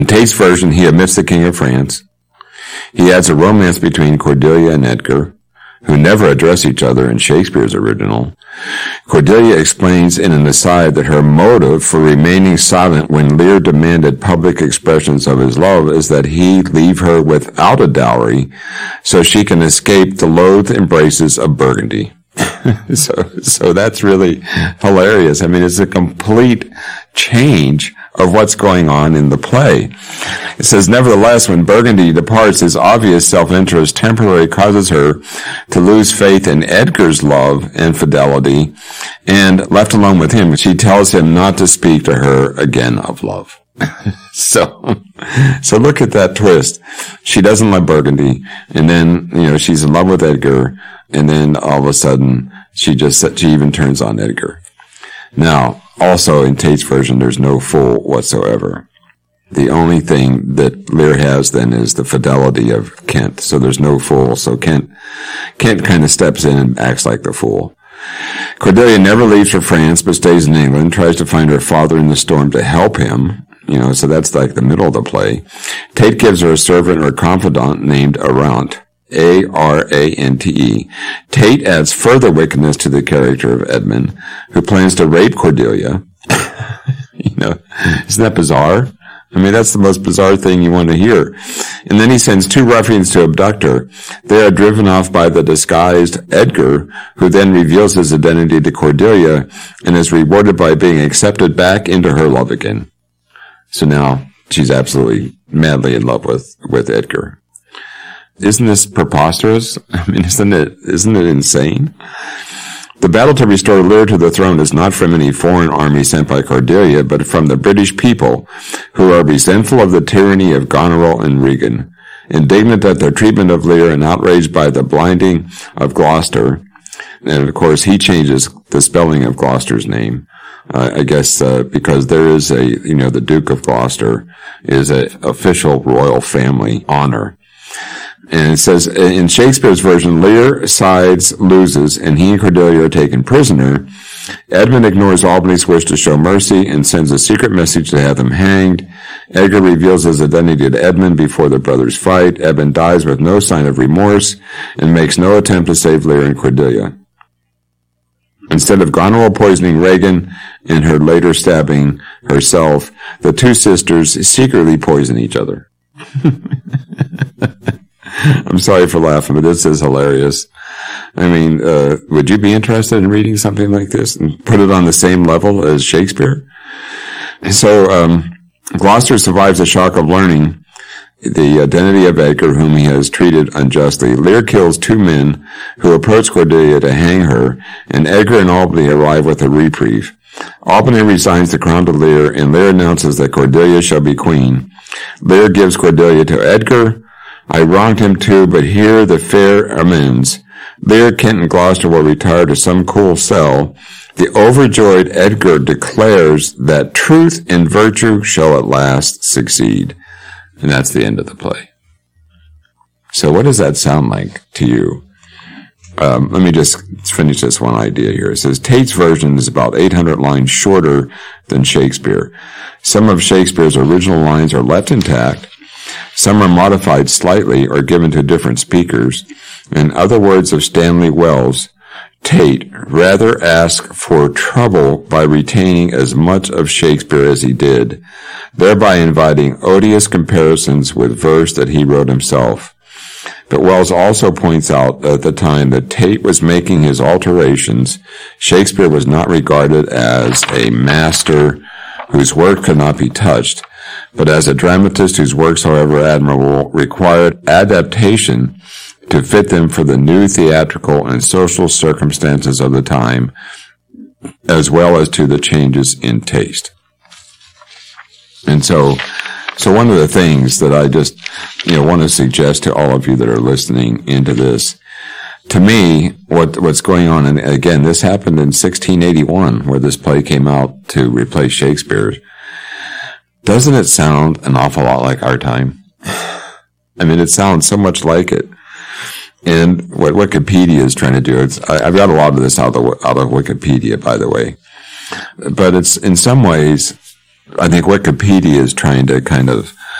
In Tate's version, he omits the King of France. He adds a romance between Cordelia and Edgar, who never address each other in Shakespeare's original. Cordelia explains in an aside that her motive for remaining silent when Lear demanded public expressions of his love is that he leave her without a dowry so she can escape the loathed embraces of Burgundy. So that's really hilarious. I mean, it's a complete change of what's going on in the play. It says, nevertheless, when Burgundy departs, his obvious self-interest temporarily causes her to lose faith in Edgar's love and fidelity, and left alone with him, she tells him not to speak to her again of love. So look at that twist. She doesn't love Burgundy, and then, she's in love with Edgar, and then all of a sudden, she even turns on Edgar. Now, also in Tate's version, there's no fool whatsoever. The only thing that Lear has then is the fidelity of Kent. So there's no fool. So Kent kind of steps in and acts like the fool. Cordelia never leaves for France, but stays in England, tries to find her father in the storm to help him. So that's like the middle of the play. Tate gives her a servant or confidant named Arante. Arante. Tate adds further wickedness to the character of Edmund, who plans to rape Cordelia. Isn't that bizarre? I mean, that's the most bizarre thing you want to hear. And then he sends two ruffians to abduct her. They are driven off by the disguised Edgar, who then reveals his identity to Cordelia and is rewarded by being accepted back into her love again. So now she's absolutely madly in love with Edgar. Isn't this preposterous? I mean, isn't it insane? The battle to restore Lear to the throne is not from any foreign army sent by Cordelia, but from the British people, who are resentful of the tyranny of Goneril and Regan, indignant at their treatment of Lear and outraged by the blinding of Gloucester. And of course, he changes the spelling of Gloucester's name. I guess because there is the Duke of Gloucester is an official royal family honor. And it says, in Shakespeare's version, Lear sides, loses, and he and Cordelia are taken prisoner. Edmund ignores Albany's wish to show mercy and sends a secret message to have him hanged. Edgar reveals his identity to Edmund before the brothers fight. Edmund dies with no sign of remorse and makes no attempt to save Lear and Cordelia. Instead of Goneril poisoning Regan and her later stabbing herself, the two sisters secretly poison each other. I'm sorry for laughing, but this is hilarious. I mean, would you be interested in reading something like this and put it on the same level as Shakespeare? So, Gloucester survives the shock of learning the identity of Edgar, whom he has treated unjustly. Lear kills two men who approach Cordelia to hang her, and Edgar and Albany arrive with a reprieve. Albany resigns the crown to Lear, and Lear announces that Cordelia shall be queen. Lear gives Cordelia to Edgar. I wronged him too, but here the fair amends. Lear, Kent, and Gloucester will retire to some cool cell. The overjoyed Edgar declares that truth and virtue shall at last succeed. And that's the end of the play. So what does that sound like to you? Let me just finish this one idea here. It says, Tate's version is about 800 lines shorter than Shakespeare. Some of Shakespeare's original lines are left intact. Some are modified slightly or given to different speakers. In other words of Stanley Wells, Tate rather asked for trouble by retaining as much of Shakespeare as he did, thereby inviting odious comparisons with verse that he wrote himself. But Wells also points out at the time that Tate was making his alterations, Shakespeare was not regarded as a master whose work could not be touched, but as a dramatist whose works, however admirable, required adaptation to fit them for the new theatrical and social circumstances of the time, as well as to the changes in taste. And so one of the things that I just, want to suggest to all of you that are listening into this, to me, what's going on, and again, this happened in 1681, where this play came out to replace Shakespeare's. Doesn't it sound an awful lot like our time? I mean, it sounds so much like it. And what Wikipedia is trying to do, I've got a lot of this out of Wikipedia, by the way. But it's, in some ways, I think Wikipedia is trying to kind of